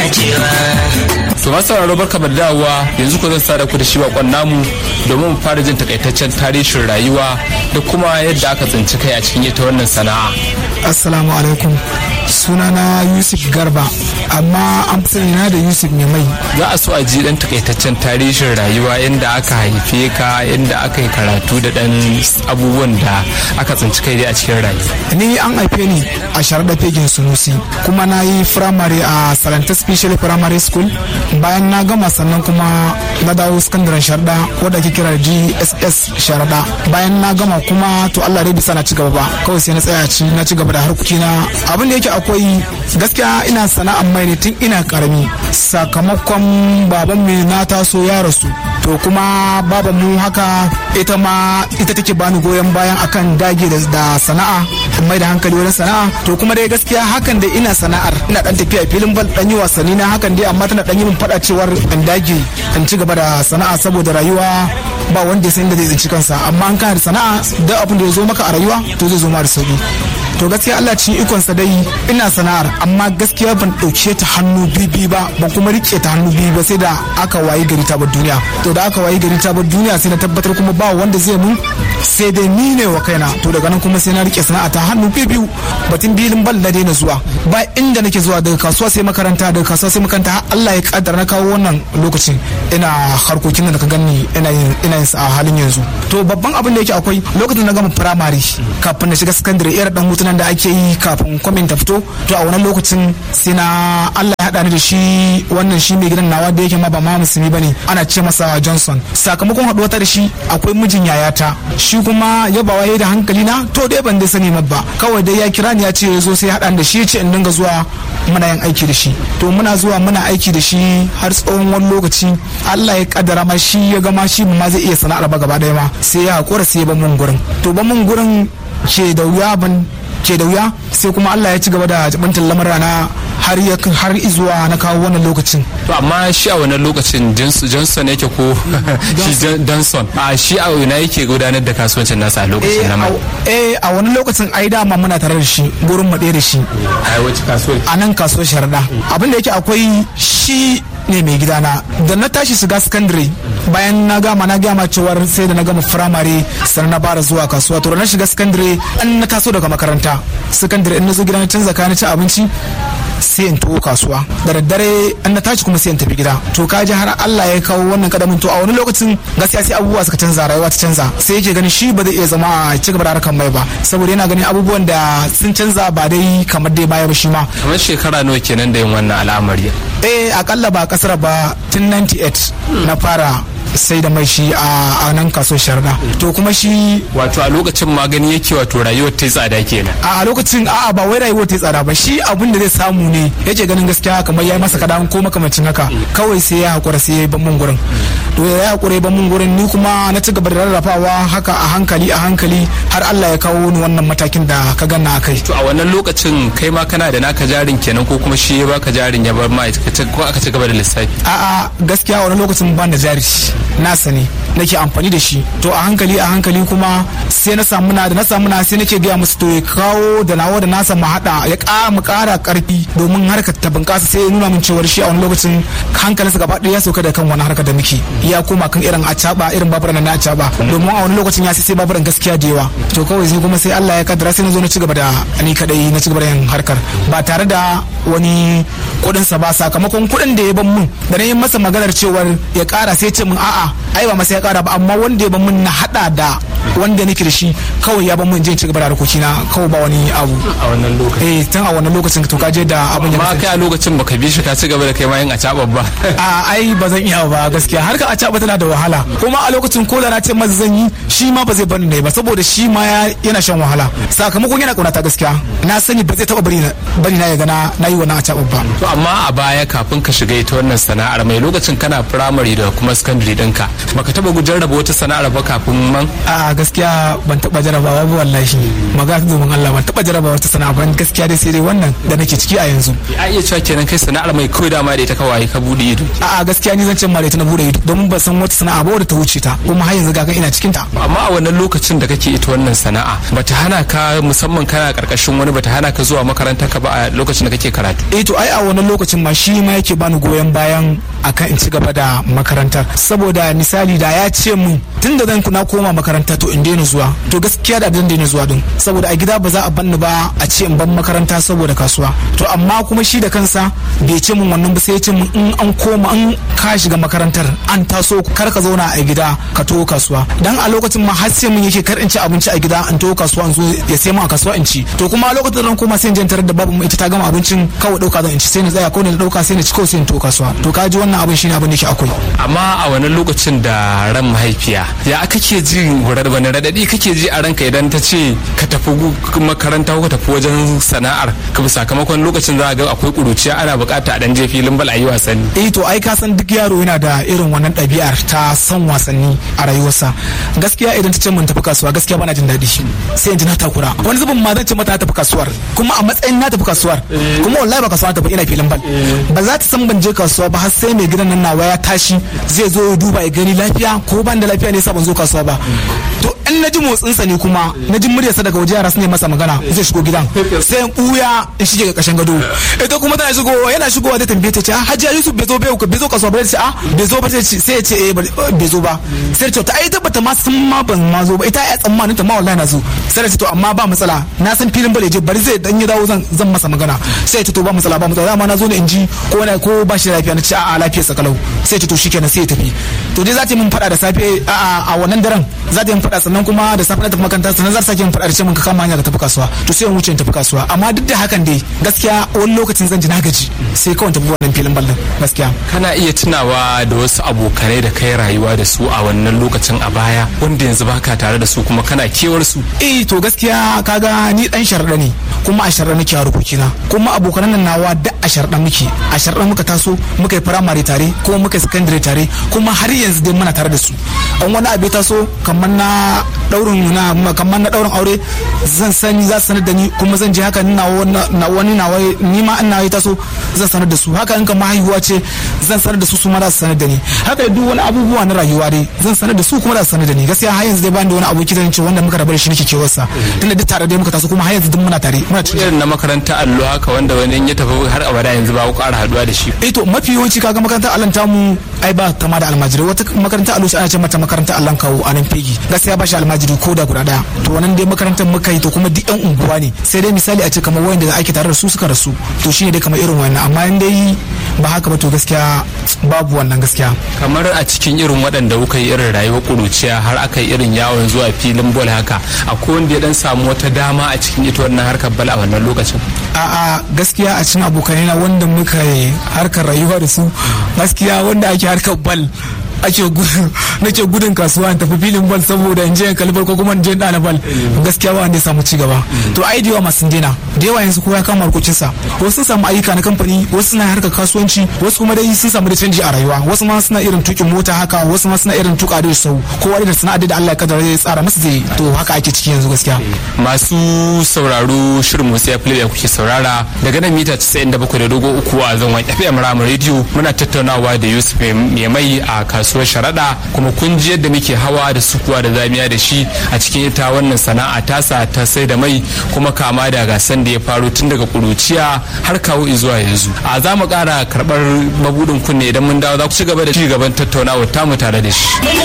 dacewa. To masu sauraro barka da dawowa, yanzu ko zan sa da ku da shi bakon namu domin mu fara jin takaitaccen tarihin rayuwa da kuma yadda aka tsinci kai a cikin ita wannan sana'a. Assalamu alaikum, sunana Yusuf Garba, amma an fi sani na da Yusuf mai. Za a so a ji dan takaitaccen tarihin rayuwa inda aka haife ka, inda aka yi karatu da dan abubuwan da aka tsinci kai dai a cikin rayuwa. Ni an haife ni a Sharaɗa Fegin Sunusi, kuma na yi firamare a Salanta Special Primary School. Bayan na gama sannan kuma na dawo sakandaren Sharaɗa wadda ake kira GSS Sharaɗa. Bayan na gama kuma to Allah dai bisa na ci gaba ba, kawai sai na tsaya na ci gaba da harkokina. Abin da yake akwai gaskiya ina sana'ar mai ne tun ina karami, sakamakon baban mu na taso ya rasu, to kuma baban mu haka ita take bani goyon bayan akan dage da sana'a, mai da hankali wurin sana'a. To kuma dai gaskiya hakan da ina sana'ar ina dan tafiya filin bal dan yi wasanni na hakan dai, amma tana dan yi min fada cewar in dage in ci gaba da sana'a saboda rayuwa ba wanda ya san inda zai tsinci kansa, amma an kana da sana'a da abin da ya zo maka a rayuwa to zai zo ma da sauki. To gaskiya Allah cikin ikonsa dai ina sana'ar, amma gaskiya ban ɗauke ta hannu bibi ba, ban kuma rike ta hannu bibi ba sai da aka wayi gari ta bar duniya. To da aka wayi gari ta bar duniya sai na tabbatar kuma ba wanda zai mun sai dai ni ne wa kaina. To daga nan kuma sai na rike sana'a ta hannu biyu, batun bilin bal na daina zuwa, ba inda nake zuwa, daga kasuwa sai makaranta, daga kasuwa sai makaranta, har Allah ya kaddara na kawo wannan lokacin ina harkokin da ka gani ina yin sa a halin yanzu. To babban abin da yake akwai lokacin da na gama firamare kafin na shiga sakandare, irin dan hutunan da ake yi kafin kwamin ta fito, to a wannan lokacin sai na Allah ya haɗa ni da shi wannan shi mai gidan nawa da yake ma ba ma musulmi bane, ana ce masa Johnson. Sakamakon haɗuwa ta da shi akwai mijin yayata, shi kuma ya bawa yayi da hankali na, to dai ban dai sani ba, kawai dai ya kira ni ya ce ya zo sai haɗa da shi, ya ce in dinga zuwa muna yin aiki da shi. To muna zuwa muna aiki da shi har tsawon wani lokaci, Allah ya kaddara ma shi ya gama shi ma zai iya sana'ar ba gaba ɗaya ma, sai ya haƙura sai ya ban mun gurin. To ban mun gurin ke da wuya sai kuma Allah ya ci gaba da jibantar lamura na har izuwa na kawo wannan lokacin. To amma shi a wannan lokacin Johnson yake ko shi Johnson a shi a ina yake gudanar da kasuwancin nasa a lokacin na mai? A wani lokacin ai dama muna tare da shi gurin mu da shi. A wace kasuwar? A nan kasuwar Sharaɗa. Abin da yake akwai shi ne mai gidana da na tashi shiga secondary, bayan na gama cewar sai da na gama firamare sannan na fara zuwa kasuwa. To na shiga secondary an na taso daga makaranta secondary, in na zo gida na canza kayan ci abinci sai in taho kasuwa, da daddare an na tashi kuma sai in tafi gida. To kaji har Allah ya kawo wannan kadamin. To a wani lokacin gaskiya sai abubuwa suka canza, rayuwa ta canza, sai yake ganin shi ba zai iya zama a ci gaba da harkar mai ba, saboda yana ganin abubuwan da sun canza ba dai kamar dai baya ba shi ma. Kamar shekara nawa kenan da yin wannan al'amari? Akalla ba kasar ba tun 98 na fara sai da mai shi a nan kaso Sharaɗa. To kuma shi wato a lokacin magani yake wato rayuwar ta tsada kenan. A lokacin ba wai rayuwar ta tsada ba, shi abin da zai samu ne yake ganin gaskiya kamar ya yi masa kadan ko makamancin haka, kawai sai ya hakura sai ya yi ban mun gurin. To ya hakura ban mun gurin, ni kuma na ci gaba da rarrafawa haka a hankali har Allah ya kawo ni wannan matakin da ka ganna akai. To a wannan lokacin kai ma kana da naka jarin kenan ko kuma shi ya baka jarin ya bar ma ko aka ci gaba da lissafi? Gaskiya wani lokacin ban da jari nasa ne nake amfani da shi. To a hankali kuma sai na samu na sai nake gaya musu to ya kawo da nawa da nasa mu hada ya mu kara karfi domin harkar ta bunkasa. Sai ya nuna min cewar shi a wani lokacin hankalinsa gaba ɗaya ya sauka da kan wani harkar da muke, ya koma kan irin irin baburan na acaba, domin a wani lokacin ya sai baburan gaskiya da yawa. To kawai sai kuma sai Allah ya kaddara sai na zo na ci gaba da ni kadai na ci gaba da yin harkar ba tare da wani kudin sa ba, sakamakon kudin da ya ban mun da na yi masa maganar cewar ya kara sai ce min a'a ai ba masa ya kara ba, amma wanda ya ban mun na hada da wanda nake da shi kawai ya ban mun je ci gaba da harkokina kawai ba wani abu a wannan lokacin. Tun a wannan lokacin to kaje da abin ya. Amma kai a lokacin baka bi shi ka ci gaba da kai ma yin acaba ba? Ai ba zan iya ba gaskiya, harka acaba tana da wahala, kuma a lokacin ko da na ce masa zan yi shi ma ba zai bani ne ba, saboda shi ma yana shan wahala, sakamakon yana kaunata gaskiya. Na sani ba zai taba bari na ya ga na yi wannan acaba ba. To amma a baya kafin ka shiga ita wannan sana'ar mai, lokacin kana firamare da kuma secondary ɗinka baka taba jarraba wata sana'ar ba kafin man? gaskiya ban taba jarabawa ba wallahi, magana domin Allah ban taba jarabawa wata sana'a ba gaskiya dai sai dai wannan da nake ciki a yanzu. A iya cewa kenan kai sana'ar mai kawai dama da ita kawai ka bude ido. A'a gaskiya ni zan ce ma da ita na bude ido don ban san wata sana'a ba wadda ta wuce ta, kuma har yanzu gaga ina cikin ta. Amma a wannan lokacin da kake ita wannan sana'a bata hana ka, musamman kana karkashin wani, bata hana ka zuwa makaranta ka ba a lokacin da kake karatu? To ai a wannan lokacin ma shi ma yake bani goyon bayan akan in ci gaba da makarantar, saboda misali da ya ce mun tun da zan na koma makaranta to in daina zuwa, to gaskiya da zan daina zuwa din, saboda a gida ba za a banni ba a ce in ban makaranta saboda kasuwa. To amma kuma shi da kansa bai ce mun wannan ba, sai ya ce mun in an koma in ka shiga makarantar an taso kar ka zauna a gida ka to kasuwa. Dan a lokacin ma har sai mun yake kar in ci abinci a gida in to kasuwa in zo ya sai mun a kasuwa in ci. To kuma a lokacin da koma sai in je tarar da babu ita ta gama abincin kawai dauka zan in ci, sai na tsaya ko ne na dauka sai na ci kawai sai in to kasuwa. To ka ji wannan abin shine abin da yake akwai. Amma a wannan lokacin da ran mahaifiya ya kake ji, wani radadi kake ji a ranka idan ta ce ka tafi makaranta ko ka tafi wajen sana'ar ka, sakamakon lokacin za a ga akwai kuruciya ana bukata a dan je filin bal a yi wasanni? To ai ka san duk yaro yana da irin wannan ɗabi'ar ta son wasanni a rayuwarsa. Gaskiya idan ta ce mun tafi kasuwa gaskiya bana jin daɗi, sai in ji na takura. Wani zubin ma zan ce mata tafi kasuwar kuma a matsayin na tafi kasuwar kuma wallahi ba kasuwa tafi, ina filin bal. Ba za ta san ban je kasuwa ba har sai mai gidan nan nawa ya tashi zai zo ya duba ya gani lafiya ko ban da lafiya ne yasa ban zo kasuwa ba. To in na ji motsinsa ne kuma na ji muryarsa daga waje, yara su ne masa magana zai shigo gidan, sai in buya in shige ga kashin gado. Ita kuma tana shigowa, yana shigowa zai tambaye ta ce Hajiya Yusuf bai zo kasuwa ba, sai bai zo ba, sai ya ce bai zo ba. Sai ta ai tabbata ma sun ma ban ma zo ba, ita ya tsammanin ta ma wallahi na zo. Sai ta ce to amma ba matsala, na san filin bale je bari zai dan ya dawo zan masa magana. Sai ta to ba matsala dama na zo ne in ji ko ba shi lafiya, na ce a'a lafiyar sa kalau. Sai ta to shikenan sai ya tafi. To dai za ta yi mun fada da safe a wannan daren za ta yi mun fada, sannan kuma da safe na tafi makaranta, sannan za ta sake mun fada da ce mun ka kama hanya ka tafi kasuwa. To sai in wuce in tafi kasuwa, amma duk da hakan dai gaskiya wani lokacin zan ji na gaji sai kawai tafi wannan filin ballon gaskiya. Kana iya tunawa da wasu abokanai da kai rayuwa da su a wannan lokacin a baya wanda yanzu baka tare da su kuma kana kewar su? To gaskiya kaga ni dan sharda ne, kuma a sharda nake a rubukina, kuma abokanan nan nawa da a sharda muka taso, muka yi firamare tare kuma muka yi sakandare tare, kuma har yanzu dai muna tare da su. An wani abu taso kamar na daurin aure zan sani za su sanar da ni, kuma zan je haka ni ma ina yi taso zan sanar da su. Haka in kama haihuwa ce zan sanar da su, su ma za su sanar da ni. Haka duk wani abubuwa na rayuwa dai zan sanar da su kuma za su sanar da ni. Gaskiya har yanzu dai bani da wani aboki zan ce wanda muka rabu da shi nake kewarsa, tunda duk tare dai muka taso kuma har yanzu duk muna tare. Irin na makaranta allo haka wanda wani ya tafi har abada yanzu ba ku ƙara haduwa da shi? To mafi yawanci kaga makarantar allon tamu ai ba kama da almajirai. Wata makarantar allo ana ce mata makarantar allon kawo a nan fegi, gaskiya ba shi almajiri ko da guda daya. To wannan dai makarantar muka yi, to kuma duk yan unguwa ne, sai dai misali a ce kamar wayanda da ake tare da su suka rasu, to shine dai kamar irin wannan. Amma in dai ba haka ba to gaskiya babu wannan gaskiya. Kamar a cikin irin waɗanda kuka yi irin rayuwar kuruciya har aka yi irin yawon zuwa filin bol haka, akwai wanda ya dan samu wata dama a cikin ita wannan harkar bal a wannan lokacin? A'a gaskiya a cikin abokanai na wanda muka yi harkar rayuwa da su, gaskiya wanda ake harkar bal nake gudun kasuwa in tafi filin bal saboda in je in kalli bal ko kuma in je in dana bal, gaskiya ba wanda ya samu ci gaba. To ai da yawa masu dena, da yawa yanzu kowa ya kama harkokinsa, wasu sun samu ayyuka na kamfani, wasu suna harkar kasuwanci, wasu kuma dai sun samu da canji a rayuwa, wasu ma suna irin tukin mota haka, wasu ma suna irin tuka da sau, kowa da sana'ar da Allah ya kaddara ya tsara masa zai. To haka ake ciki yanzu gaskiya. Masu sauraro shirin Musa ya Play kuke saurara daga nan mita 97.3 a zangon FM Rama Radio. Muna tattaunawa da Yusuf Mai a kasuwar Sharaɗa, kuma kun ji yadda muke hawa da sukuwa da zamiya da shi a cikin ita wannan sana'a tasa ta sai da mai, kuma kama da gasan da ya faru tun daga kuruciya har kawo zuwa yanzu. A za mu ƙara karɓar mabudin kunne idan mun dawo, za ku ci gaba da ci gaban tattaunawa tamu tare da shi.